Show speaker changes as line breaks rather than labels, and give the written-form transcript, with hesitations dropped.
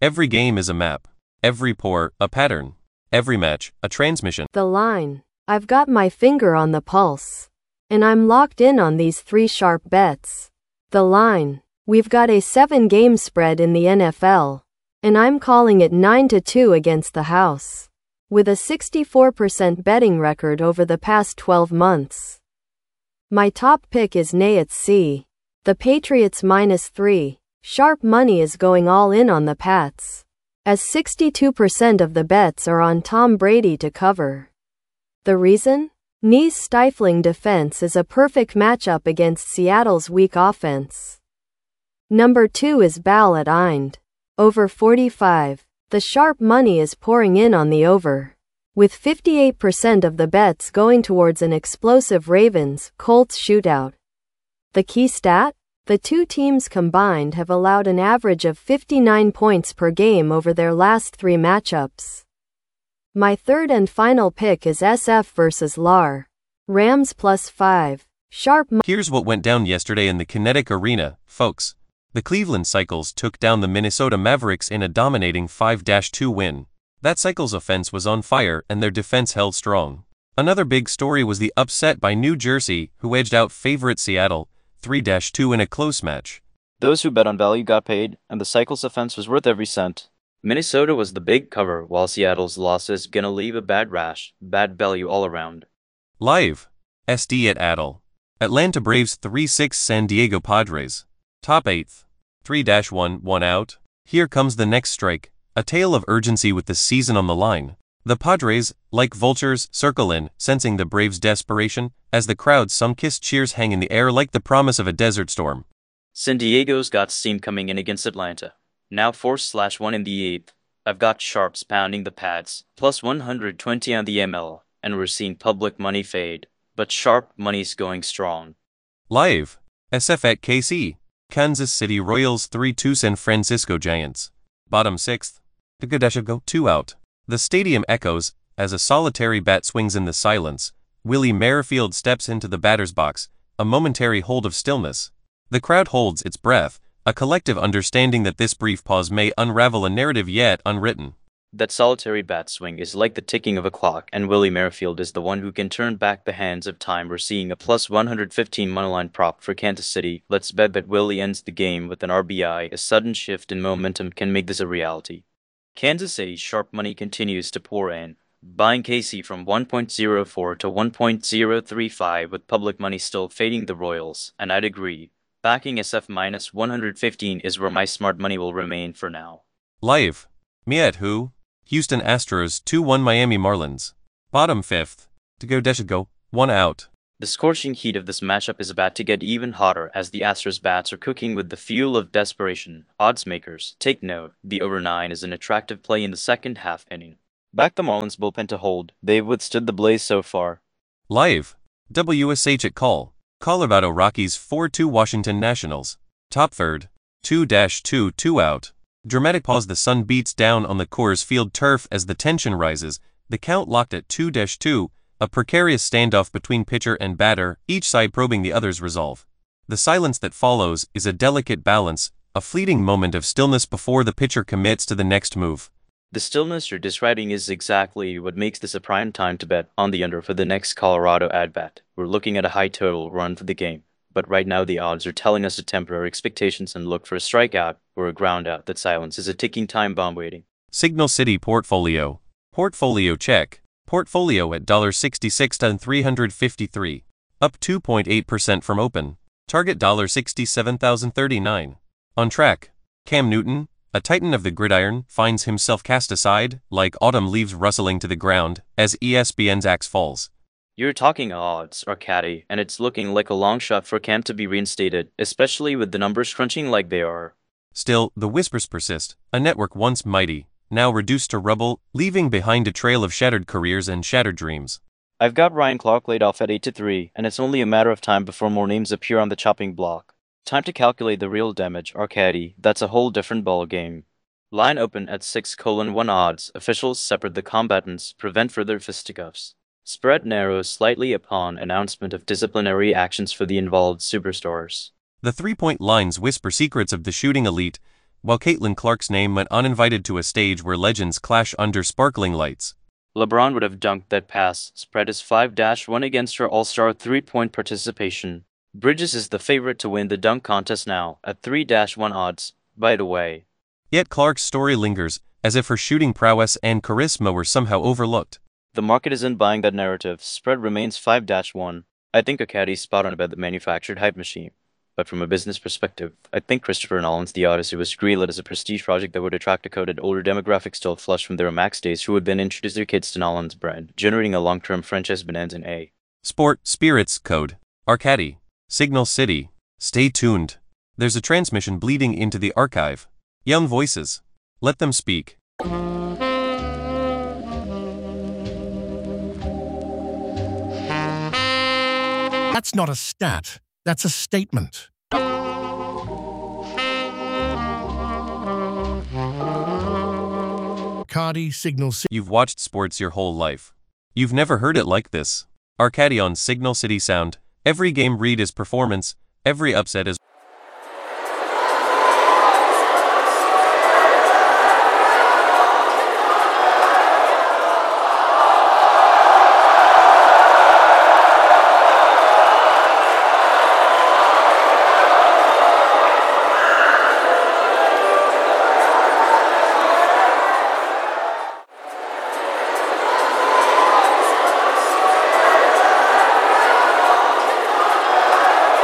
Every game is a map. Every pour, a pattern. Every match, a transmission.
The line. I've got my finger on the pulse. And I'm locked in on these 3 sharp bets. The line. We've got a 7-game spread in the NFL. And I'm calling it 9-2 against the house. With a 64% betting record over the past 12 months. My top pick is Nayets C. The Patriots -3. Sharp money is going all in on the Pats, as 62% of the bets are on Tom Brady to cover. The reason? Knee's stifling defense is a perfect matchup against Seattle's weak offense. Number 2 is Ball at Eind. Over 45. The sharp money is pouring in on the over, with 58% of the bets going towards an explosive Ravens-Colts shootout. The key stat? The two teams combined have allowed an average of 59 points per game over their last 3 matchups. My third and final pick is SF versus LAR. Rams +5. Sharp.
Here's what went down yesterday in the Kinetic Arena, folks. The Cleveland Cycles took down the Minnesota Mavericks in a dominating 5-2 win. That Cycles offense was on fire and their defense held strong. Another big story was the upset by New Jersey, who edged out favorite Seattle 3-2 in a close match.
Those who bet on value got paid, and the Cycles offense was worth every cent. Minnesota was the big cover, while Seattle's loss is gonna leave a bad rash, bad value all around.
Live. SD at Adel. Atlanta Braves 3-6 San Diego Padres. Top 8th. 3-1, 1 out. Here comes the next strike, a tale of urgency with the season on the line. The Padres, like vultures, circle in, sensing the Braves' desperation, as the crowd's sun-kissed cheers hang in the air like the promise of a desert storm.
San Diego's got steam coming in against Atlanta. Now 4/1 in the 8th. I've got sharps pounding the pads, plus 120 on the ML, and we're seeing public money fade, but sharp money's going strong.
Live. SF at KC. Kansas City Royals 3-2 San Francisco Giants. Bottom 6th. Go 2 out. The stadium echoes, as a solitary bat swings in the silence. Willie Merrifield steps into the batter's box, a momentary hold of stillness. The crowd holds its breath, a collective understanding that this brief pause may unravel a narrative yet unwritten.
That solitary bat swing is like the ticking of a clock, and Willie Merrifield is the one who can turn back the hands of time. We're seeing a plus 115 moneyline prop for Kansas City. Let's bet that Willie ends the game with an RBI. A sudden shift in momentum can make this a reality. Kansas City's sharp money continues to pour in, buying KC from 1.04 to 1.035 with public money still fading the Royals, and I'd agree. Backing SF -115 is where my smart money will remain for now.
Live. Me at who? Houston Astros 2-1 Miami Marlins. Bottom 5th. Go 1 out.
The scorching heat of this matchup is about to get even hotter as the Astros bats are cooking with the fuel of desperation. Odds makers, take note, the over 9 is an attractive play in the second half inning. Back the Marlins bullpen to hold. They've withstood the blaze so far.
Live. WSH at call. Colorado Rockies 4-2 Washington Nationals. Top 3rd. 2-2 2 out. Dramatic pause. The sun beats down on the Coors Field turf as the tension rises, the count locked at 2-2, a precarious standoff between pitcher and batter, each side probing the other's resolve. The silence that follows is a delicate balance, a fleeting moment of stillness before the pitcher commits to the next move.
The stillness you're describing is exactly what makes this a prime time to bet on the under for the next Colorado at-bat. We're looking at a high total run for the game, but right now the odds are telling us to temper our expectations and look for a strikeout or a ground out. That silence is a ticking time bomb waiting.
Signal City Portfolio. Portfolio check. Portfolio at $66 to $353. Up 2.8% from open. Target $67,039. On track. Cam Newton, a titan of the gridiron, finds himself cast aside, like autumn leaves rustling to the ground, as ESPN's axe falls.
You're talking odds, Arcady, and it's looking like a long shot for Cam to be reinstated, especially with the numbers crunching like they are.
Still, the whispers persist. A network once mighty, now reduced to rubble, leaving behind a trail of shattered careers and shattered dreams.
I've got Ryan Clark laid off at 8-3, and it's only a matter of time before more names appear on the chopping block. Time to calculate the real damage, Arcady. That's a whole different ball game. Line open at 6:1 odds. Officials separate the combatants, prevent further fisticuffs. Spread narrows slightly upon announcement of disciplinary actions for the involved superstars.
The 3-point lines whisper secrets of the shooting elite, while Caitlin Clark's name went uninvited to a stage where legends clash under sparkling lights.
LeBron would have dunked that pass. Spread is 5-1 against her All-Star 3-point participation. Bridges is the favorite to win the dunk contest now, at 3-1 odds, by the way.
Yet Clark's story lingers, as if her shooting prowess and charisma were somehow overlooked.
The market isn't buying that narrative. Spread remains 5-1. I think Arcadi's spot on about the manufactured hype machine. But from a business perspective, I think Christopher Nolan's The Odyssey was greenlit as a prestige project that would attract a coded older demographic still flush from their max days who would then introduce their kids to Nolan's brand, generating a long-term franchise bonanza in A.
Sport, Spirits, Code, Arcady, Signal City. Stay tuned. There's a transmission bleeding into the archive. Young voices. Let them speak.
That's not a stat. That's a statement. Arcady, Signal City.
You've watched sports your whole life. You've never heard it like this. Arcady on Signal City Sound. Every game read is performance, every upset is